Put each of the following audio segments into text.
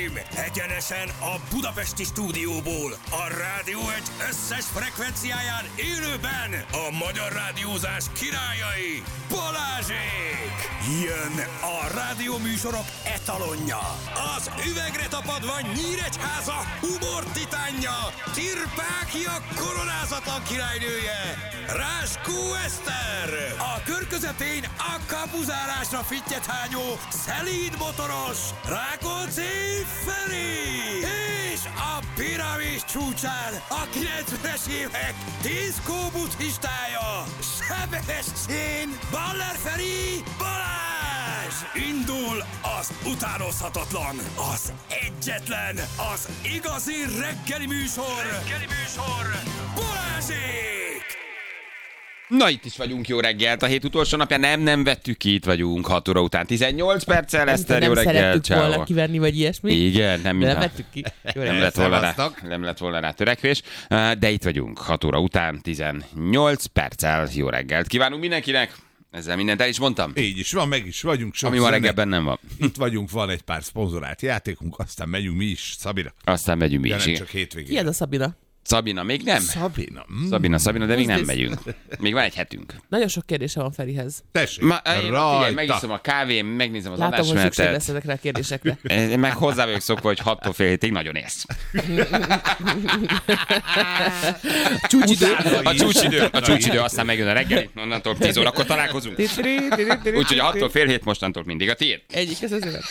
uraim! Egyenesen a budapesti stúdióból, a Rádió Egy összes frekvenciáján élőben a magyar rádiózás királyai, Balázsék! Jön a rádióműsorok etalonja, az üvegre tapadva Nyíregyháza humor titánja, Tirpákia koronázatlan királynője, Ráskó Eszter! A kör közepén a kapuzárásra fittyet hányó, szelíd motoros, Rákóczi Feri! És a piramis csúcsán a 90-es évek diszkó buddhistája, Sebestyén Baller Feri Balázs! Indul az utánozhatatlan, az egyetlen, az igazi reggeli műsor, Balázsék! Na, itt is vagyunk, jó reggelt. A hét utolsó napja nem vettük ki, itt vagyunk 6 óra után 18 perccel. Eszter, jó reggelt. Nem szerettük volna kiverni, vagy ilyesmi. Igen, nem vettük ki. Nem lett volna rá törekvés, de itt vagyunk 6 óra után 18 perccel. Jó reggelt kívánunk mindenkinek. Ezzel mindent el is mondtam. Így is van, meg is vagyunk. Ami ma reggelben nem van. Itt vagyunk, van egy pár szponzorált játékunk, aztán megyünk mi is, Szabira. Aztán megyünk mi De is. nem csak hétvégén. Ki ez a Szabina? Szabina, még nem? Szabina, de még nem megyünk. Még van egy hetünk. Nagyon sok kérdése van Ferihez. Tessék, Figyelj, megiszom a kávém, megnézem az Látom, hogy szükség adásmenetet. lesz ezekre a kérdésekre. Én meg hozzá vagyok szokva, hogy 6-tól fél hétig nagyon ész. A csúcsidő, aztán megjön a reggeli, onnantól 10 órakor találkozunk. Úgyhogy a 6-tól fél hét mostantól mindig a tiéd. Egyik ez azért.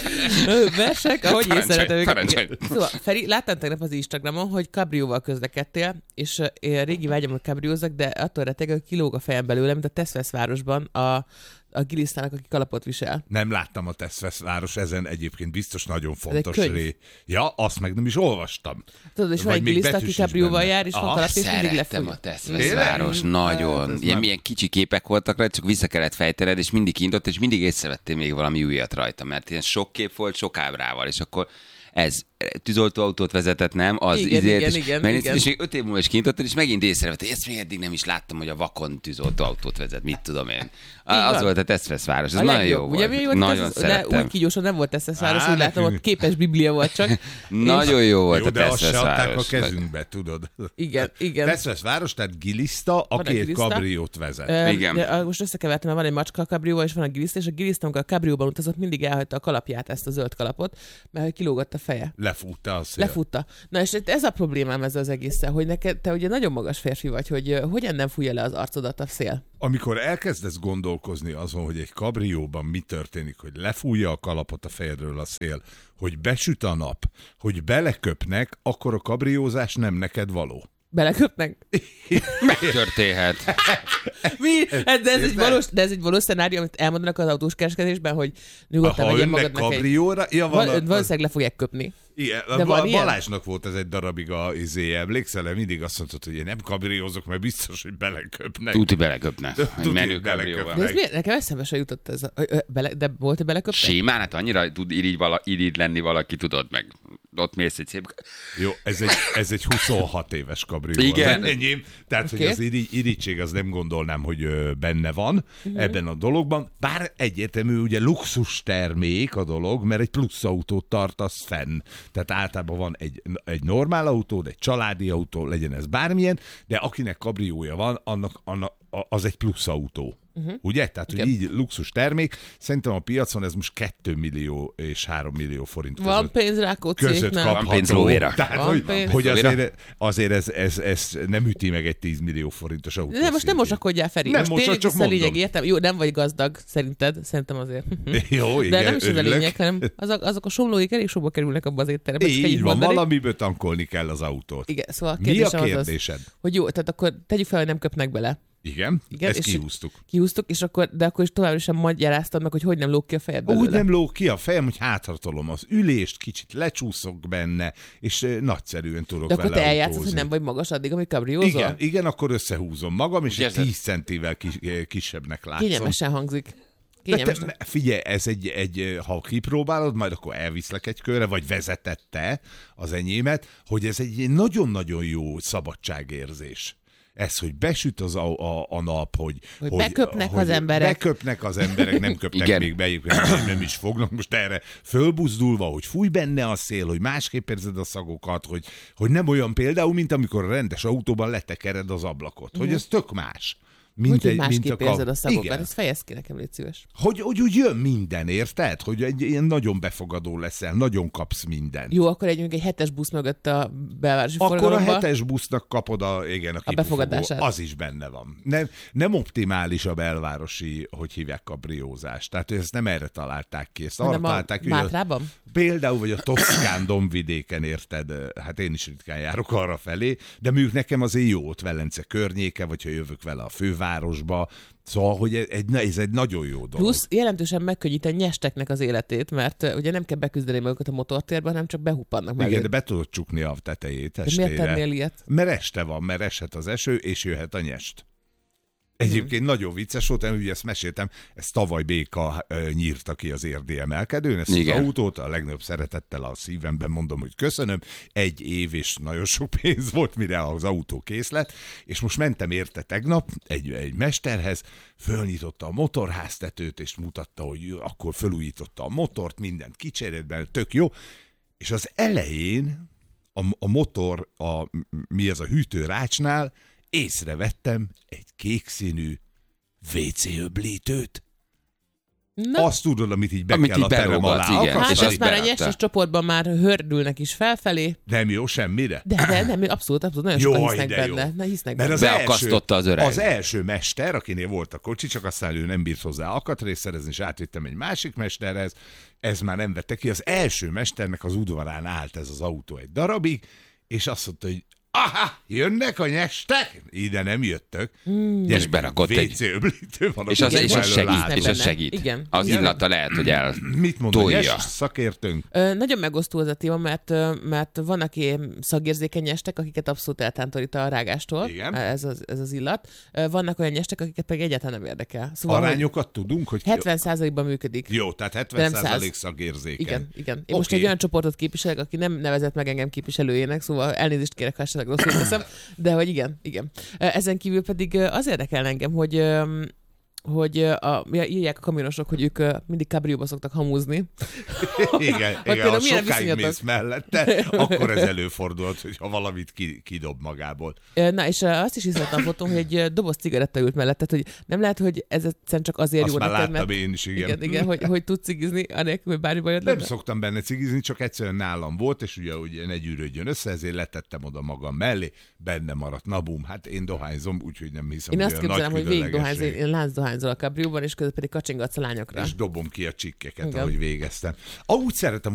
Versek, ahogy én szeretem Parancsolj. őket. Szóval, Feri, láttam tegnap az Instagramon, hogy kabrióval közlekedtél, és én régi vágyam, hogy kabriózzak, de attól rettegek, hogy kilóg a fejem belőle, mint a Teszveszvárosban a gilisztának, aki kalapot visel. Nem láttam a Teszveszváros, ezen egyébként biztos nagyon egy fontos könyv. Ja, azt meg nem is olvastam. Tudod, és van Vagy egy még giliszta, aki betűs is kabrióval benne. jár, és van Aha, kalap, és mindig Szerettem lefúj. a Teszveszváros, nagyon. Milyen kicsi képek voltak rajta, csak vissza kellett fejtened, és mindig kintott, és mindig észrevettél még valami újat rajta, mert ilyen sok kép volt, sok ábrával, és akkor ez tűzoltóautót vezetett, nem? Az Igen. És még 5 év múlva is kintottad, és megint észrevettél. Ezt még eddig nem is láttam, hogy a vakon tűzoltóautót vezet, mit tudom én. Az volt a Teszveszváros, ez nagyon jó Ugye volt. mi volt Nagyon de szerettem. úgy kígyósan nem volt Teszveszváros, Á, úgy látom, nekünk- ott képes biblia volt csak. Nagyon jó volt Jó, a de azt se adták a Teszveszváros. kezünkbe, tudod. Igen. Teszveszváros, tehát giliszta, aki egy egy giliszta. kabriót vezet. Igen. De most összekevertem, mert van egy macska a kabrióval, és van a giliszta, és a giliszta, amikor a kabrióban utazott, mindig elhagyta a kalapját, ezt a zöld kalapot, mert kilógott a feje. Lefújta a szél. Lefutta. Na és ez a problémám ezzel az egésszel, hogy te ugye nagyon magas férfi vagy, hogy hogyan nem fújja le az arcodat a szél. Amikor elkezdesz gondolkozni azon, hogy egy kabrióban mi történik, hogy lefújja a kalapot a fejedről a szél, hogy besüt a nap, hogy beleköpnek, akkor a kabriózás nem neked való. Beleköpnek? Megtörténhet. Mi? De ez egy valós szenárió, amit elmondanak az autós kereskedésben, hogy nyugodtan Ha vegyél önnek magadnak egy... kabrióra, Valószínűleg le fogják köpni. Igen, De van ilyen? Balázsnak volt ez egy darabig emlékszel, mindig azt mondtad, hogy én nem kabriózok, mert biztos, hogy beleköpnek. Tuti beleköpnek. Tuti Menő beleköpnek. kabrióval. De ez miért? Nekem eszembe se jutott ez. De volt, hogy beleköptek? Simán, hát annyira tud irigy lenni valaki, tudod meg. Ott mész egy szép... Jó, ez egy 26 éves kabrió. Igen. Az enyém, tehát, hogy az irigység, az nem gondolnám, hogy benne van ebben a dologban. Bár egyértelmű, ugye luxus termék a dolog, mert egy plusz autót tartasz fenn. Tehát általában van egy normál autó, egy családi autó, legyen ez bármilyen, de akinek kabriója van, annak az egy plusz autó. Ugye? Tehát, hogy így luxus termék. Szerintem a piacon ez most 2 millió és 3 millió forint között. Van pénz Rákóczi, nem? Van pénz lóvéra. Tehát, Van pénz. hogy azért ez nem üti meg egy 10 millió forintos autó. De most nem szintjén. mosakodjál, Feri. Nem Most mosak, tényleg csak vissza a lényeg, mondom. értem? Jó, nem vagy gazdag, szerinted? Szerintem azért. Jó, De igen, nem is ez a örülök. lényeg, hanem azok a somlóik elég sokba kerülnek abba az étterembe. csak Így ennyit van, mondani. valamiből tankolni kell az autót. Igen, szóval a Mi a kérdésem az kérdésed? az, hogy jó, tehát akkor tegyük fel, hogy nem köpnek bele. Igen, Igen, ezt és kihúztuk. Kihúztuk, és akkor is továbbra is sem magyaráztad meg, hogy nem lóg ki a fejed belőle. Úgy nem lóg ki a fejem, hogy hátratolom az ülést, kicsit lecsúszok benne, és nagyszerűen tudok De akkor vele te eljátszod, hogy autózni. nem vagy magas addig, amíg kabriózol? Igen, akkor összehúzom magam, és egy Érzed? 10 centivel kisebbnek látszom. Kényelmesen hangzik. De Kényelmesen. figyelj, ez ha kipróbálod, majd akkor elviszlek egy körre, vagy vezetette az enyémet, hogy ez egy nagyon-nagyon jó szabadságérzés. ez, hogy besüt a nap, hogy beköpnek az emberek. Beköpnek az emberek, nem köpnek még be, nem is fognak most erre fölbuzdulva, hogy fúj benne a szél, hogy másképp érzed a szagokat, hogy nem olyan például, mint amikor a rendes autóban letekered az ablakot, hogy ez tök más. Hogy másképp érzed a szagokat. Ezt fejezd ki nekem, légy szíves. Hogy úgy jön minden, érted? Hogy egy ilyen nagyon befogadó leszel, nagyon kapsz mindent. Jó, akkor egy 7-es busz mögött a belvárosi forgalomba. Akkor a 7-es busznak kapod a befogadását. Az is benne van. Nem optimális a belvárosi, hogy hívják, kabriózás. Tehát ezt nem erre találták ki. Ezt arra találták ki, Mátrában? Például, vagy a Toszkán dombvidéken, érted? Hát én is ritkán járok arra felé, de mondjuk nekem azért jó ott Velence környéke, vagy ha jövök vele a fővárosba. Szóval, hogy ez egy nagyon jó dolog. Plusz jelentősen megkönnyíti a nyesteknek az életét, mert ugye nem kell beküzdeni magukat a motortérben, hanem csak behuppannak meg. Igen, de be tudod csukni a tetejét estére. De miért tennél ilyet? Mert este van, mert eshet az eső, és jöhet a nyest. Egyébként nagyon vicces volt, ugye ezt meséltem, ezt tavaly Béka nyírta ki az érdi emelkedőn, ezt az autót, a legnagyobb szeretettel a szívemben mondom, hogy köszönöm, 1 év és nagyon sok pénz volt, mire az autó kész lett, és most mentem érte tegnap egy mesterhez, fölnyitotta a motorháztetőt, és mutatta, hogy akkor fölújította a motort, mindent kicserélt benne, tök jó, és az elején a motor, mi az a hűtőrácsnál, észrevettem egy kékszínű WC öblítőt. Na. Azt tudod, amit így kell a terem alá. Igen. Hát ezt már a nyeses csoportban már hördülnek is felfelé. Nem jó semmire? De nem, abszolút, nagyon sokan hisznek benne. Na, hisznek benne. Beakasztotta az öreg. Az első mester, akinél volt a kocsi, csak aztán ő nem bírt hozzá alkatrészt szerezni, és átvittem egy másik mesterhez, ez már nem vette ki. Az első mesternek az udvarán állt ez az autó egy darabig, és azt mondta, hogy jönnek a nyestek? Ide nem jöttök. És berakott egy WC-öblítő van. És az segít. Igen. Az illata lehet, hogy mit mond a nyes szakértőnk? Nagyon megosztó az a téma, mert vannak ilyen szagérzékeny nyestek, akiket abszolút eltántorít a rágástól. Igen. Ez az illat. Vannak olyan nyestek, akiket pedig egyáltalán nem érdekel. Szóval, arányokat tudunk, hogy 70%-ban működik. Jó, tehát 70% szagérzékeny. Igen. Én most egy olyan csoportot képviselek, aki nem nevezett meg engem képviselőjének, szóval elnézést kérek, ha esetleg rosszul teszem, de hogy igen. Ezen kívül pedig az érdekel engem, hogy írják a kamionosok, hogy ők mindig kabrióba szoktak hamúzni. Igen, ha sokáig mész mellette, akkor ez előfordult, hogyha valamit kidob magából. Na, és azt is hiszem a fotón, hogy egy doboz cigaretta ült mellett, tehát hogy nem lehet, hogy ez egyszerűen csak azért azt jó neked, neked, mert... én is, igen, hogy tudsz cigizni, anélkül, hogy bármi bajod lenne? Nem szoktam benne cigizni, csak egyszerűen nálam volt, és ugye ne gyűrődjön össze, ezért letettem oda magam mellé, benne maradt. Na bum, hát én dohányzom, úgyhogy nem hiszem, én azt képzelem, hogy végig dohányzol, én láncdohányzol a kabrióban, és közben pedig kacsingatsz a lányokra. És dobom ki a csikkeket, ahogy végeztem. Úgy szeretem,